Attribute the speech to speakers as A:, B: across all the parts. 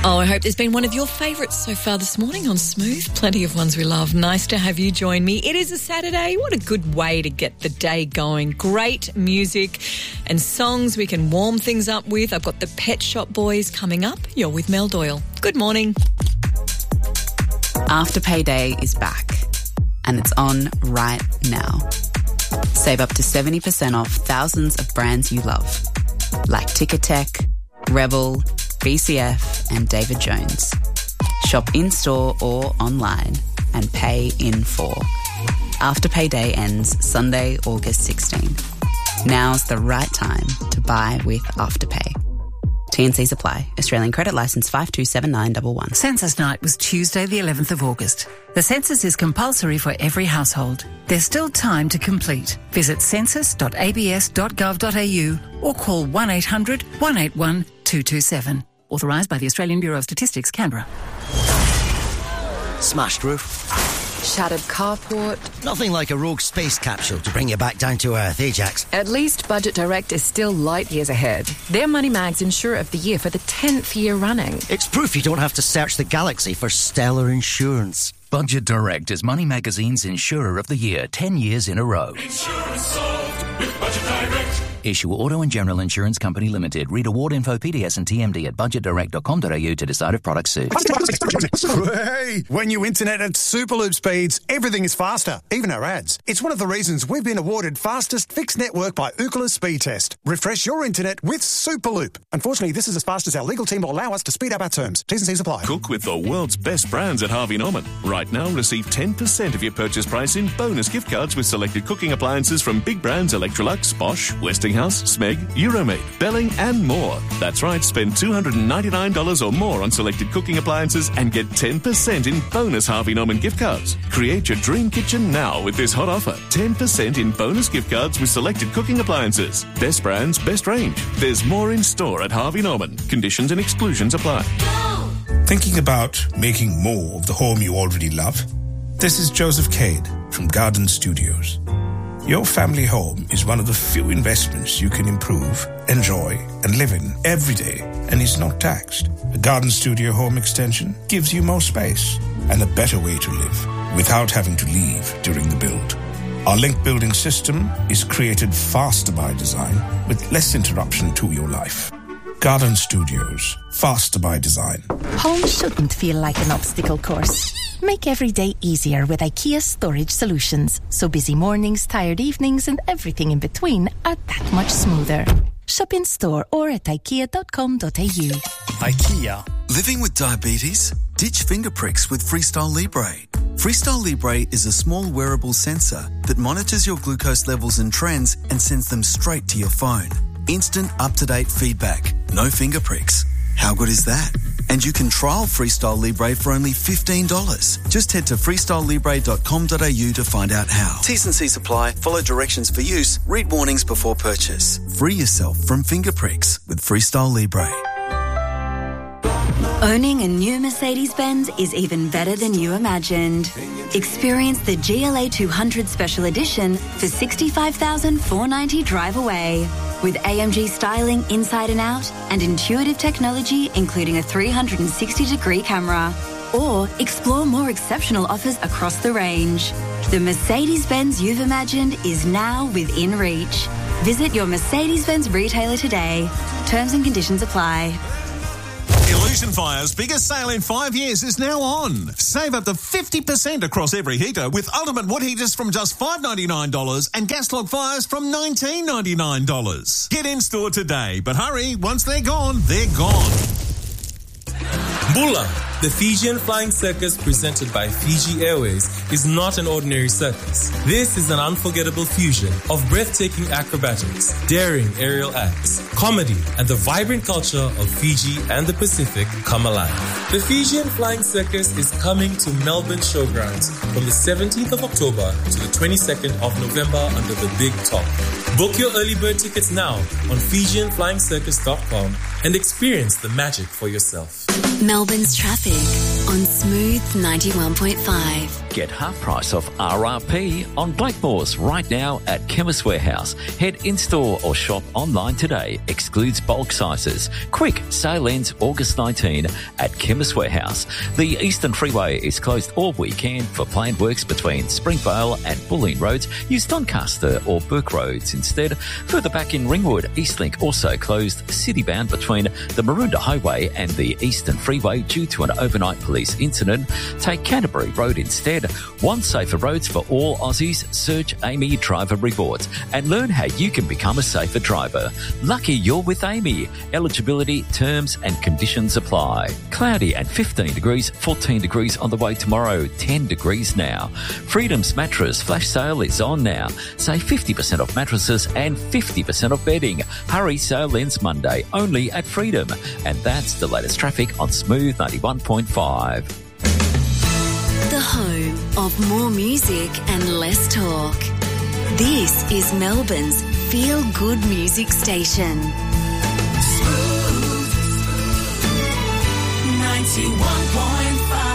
A: Oh, I hope there's been one of your favourites so far this morning on Smooth. Plenty of ones we love. Nice to have you join me. It is a Saturday. What a good way to get the day going. Great music and songs we can warm things up with. I've got the Pet Shop Boys coming up. You're with Mel Doyle. Good morning.
B: Afterpay Day is back, and it's on right now. Save up to 70% off thousands of brands you love, like Ticketek, Rebel, BCF and David Jones. Shop in-store or online and pay in full. Afterpay Day ends Sunday, August 16. Now's the right time to buy with Afterpay. T&Cs apply. Australian credit licence 527911.
C: Census night was Tuesday the 11th of August. The census is compulsory for every household. There's still time to complete. Visit census.abs.gov.au or call 1800 181 227. Authorised by the Australian Bureau of Statistics, Canberra.
D: Smashed roof.
E: Shattered carport.
D: Nothing like a rogue space capsule to bring you back down to earth, Ajax.
E: At least Budget Direct is still light years ahead. They're Moneymag's Insurer of the Year for the 10th year running.
D: It's proof you don't have to search the galaxy for stellar insurance.
F: Budget Direct is Money Magazine's Insurer of the Year 10 years in a row.
G: Insurance solved with Budget Direct.
F: Issue Auto and General Insurance Company Limited. Read award info, PDS and TMD at budgetdirect.com.au to decide if products suit.
H: Hey, when you internet at Superloop speeds, everything is faster, even our ads. It's one of the reasons we've been awarded fastest fixed network by Ookla Speed Test. Refresh your internet with Superloop. Unfortunately, this is as fast as our legal team will allow us to speed up our terms. T's and C's apply.
G: Cook with the world's best brands at Harvey Norman. Right now, receive 10% of your purchase price in bonus gift cards with selected cooking appliances from big brands Electrolux, Bosch, Westinghouse, Smeg, Euromade, Belling and more. That's right, spend $299 or more on selected cooking appliances and get 10% in bonus Harvey Norman gift cards. Create your dream kitchen now with this hot offer. 10% in bonus gift cards with selected cooking appliances. Best brands, best range. There's more in store at Harvey Norman. Conditions and exclusions apply.
I: Thinking about making more of the home you already love? This is Joseph Cade from Garden Studios. Your family home is one of the few investments you can improve, enjoy, and live in every day, and is not taxed. A Garden Studio home extension gives you more space and a better way to live without having to leave during the build. Our link building system is created faster by design with less interruption to your life. Garden Studios, faster by design.
J: Home shouldn't feel like an obstacle course. Make every day easier with IKEA Storage Solutions, so busy mornings, tired evenings and everything in between are that much smoother. Shop in store or at ikea.com.au.
K: IKEA. Living with diabetes? Ditch finger pricks with Freestyle Libre. Freestyle Libre is a small wearable sensor that monitors your glucose levels and trends and sends them straight to your phone. Instant up-to-date feedback. No finger pricks. How good is that? And you can trial Freestyle Libre for only $15. Just head to freestylelibre.com.au to find out how. T's and C's apply. Follow directions for use. Read warnings before purchase. Free yourself from finger pricks with Freestyle Libre.
L: Owning a new Mercedes-Benz is even better than you imagined. Experience the GLA 200 Special Edition for $65,490 drive away. With AMG styling inside and out and intuitive technology including a 360-degree camera. Or explore more exceptional offers across the range. The Mercedes-Benz you've imagined is now within reach. Visit your Mercedes-Benz retailer today. Terms and conditions apply.
M: Illusion Fire's biggest sale in 5 years is now on. Save up to 50% across every heater with ultimate wood heaters from just $599 and gas log fires from $1999. Get in store today, but hurry, once they're gone, they're gone.
N: Bula, the Fijian Flying Circus presented by Fiji Airways, is not an ordinary circus. This is an unforgettable fusion of breathtaking acrobatics, daring aerial acts, comedy, and the vibrant culture of Fiji and the Pacific come alive. The Fijian Flying Circus is coming to Melbourne Showgrounds from the 17th of October to the 22nd of November under the Big Top. Book your early bird tickets now on FijianFlyingCircus.com and experience the magic for yourself.
L: Melbourne's traffic on Smooth 91.5.
O: Get half price off RRP on Blackmores right now at Chemist Warehouse. Head in-store or shop online today. Excludes bulk sizes. Quick, sale ends August 19 at Chemist Warehouse. The Eastern Freeway is closed all weekend for planned works between Springvale and Bulleen Roads. Use Doncaster or Burke Roads instead. Further back in Ringwood, Eastlink also closed city-bound between the Maroondah Highway and the Eastern Freeway due to an overnight police incident. Take Canterbury Road instead. Want safer roads for all Aussies? Search Amy Driver Rewards and learn how you can become a safer driver. Lucky you're with Amy. Eligibility, terms and conditions apply. Cloudy and 15 degrees, 14 degrees on the way tomorrow, 10 degrees now. Freedom's mattress flash sale is on now. Save 50% off mattresses and 50% off bedding. Hurry, sale ends Monday only at Freedom. And that's the latest traffic on Smooth 91.5.
L: The home of more music and less talk. This is Melbourne's feel-good music station.
P: Smooth 91.5.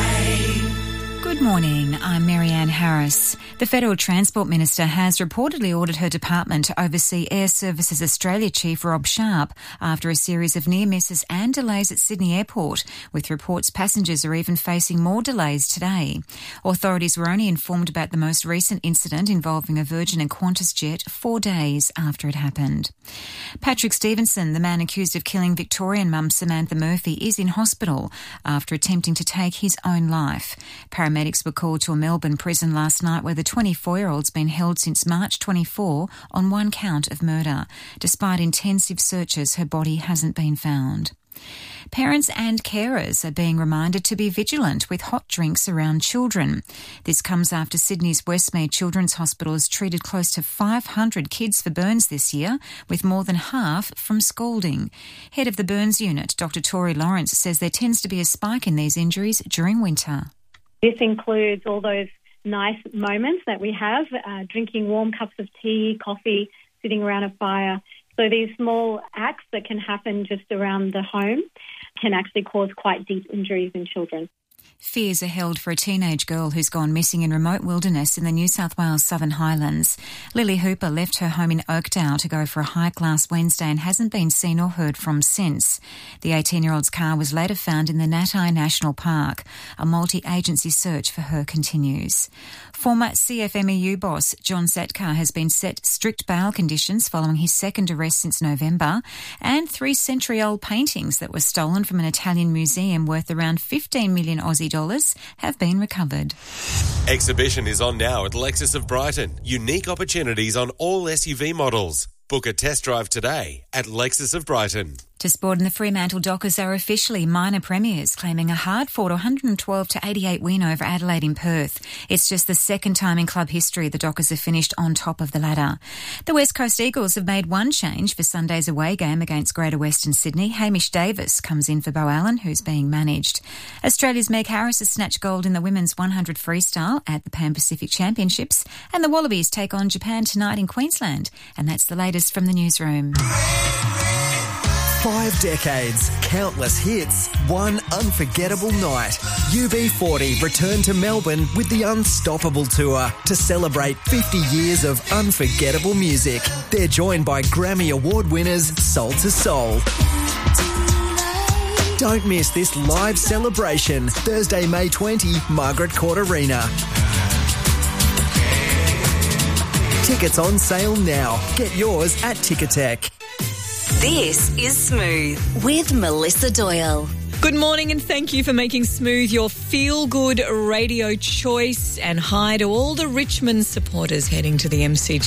Q: Good morning, I'm Marianne Harris. The Federal Transport Minister has reportedly ordered her department to oversee Air Services Australia Chief Rob Sharp after a series of near misses and delays at Sydney Airport, with reports passengers are even facing more delays today. Authorities were only informed about the most recent incident involving a Virgin and Qantas jet 4 days after it happened. Patrick Stevenson, the man accused of killing Victorian mum Samantha Murphy, is in hospital after attempting to take his own life. Paramedics were called to a Melbourne prison last night where the 24-year-old's been held since March 24 on one count of murder. Despite intensive searches, her body hasn't been found. Parents and carers are being reminded to be vigilant with hot drinks around children. This comes after Sydney's Westmead Children's Hospital has treated close to 500 kids for burns this year, with more than half from scalding. Head of the burns unit, Dr. Tori Lawrence, says there tends to be a spike in these injuries during winter.
R: This includes all those nice moments that we have, drinking warm cups of tea, coffee, sitting around a fire. So these small acts that can happen just around the home can actually cause quite deep injuries in children.
Q: Fears are held for a teenage girl who's gone missing in remote wilderness in the New South Wales Southern Highlands. Lily Hooper left her home in Oakdale to go for a hike last Wednesday and hasn't been seen or heard from since. The 18-year-old's car was later found in the Natai National Park. A multi-agency search for her continues. Former CFMEU boss John Satkar has been set strict bail conditions following his second arrest since November, and 3 century-old paintings that were stolen from an Italian museum worth around 15 million Aussie dollars have been recovered.
S: Exhibition is on now at Lexus of Brighton. Unique opportunities on all SUV models. Book a test drive today at Lexus of Brighton.
Q: To sport, and the Fremantle Dockers are officially minor premiers, claiming a hard-fought 112-88 win over Adelaide in Perth. It's just the second time in club history the Dockers have finished on top of the ladder. The West Coast Eagles have made one change for Sunday's away game against Greater Western Sydney. Hamish Davis comes in for Bo Allen, who's being managed. Australia's Meg Harris has snatched gold in the women's 100 freestyle at the Pan Pacific Championships, and the Wallabies take on Japan tonight in Queensland. And that's the latest from the newsroom.
T: 5 decades, countless hits, one unforgettable night. UB40 return to Melbourne with the Unstoppable Tour to celebrate 50 years of unforgettable music. They're joined by Grammy Award winners Soul to Soul. Don't miss this live celebration, Thursday, May 20, Margaret Court Arena. Tickets on sale now. Get yours at Ticketek.
L: This is Smooth with Melissa Doyle.
A: Good morning and thank you for making Smooth your feel-good radio choice, and hi to all the Richmond supporters heading to the MCG.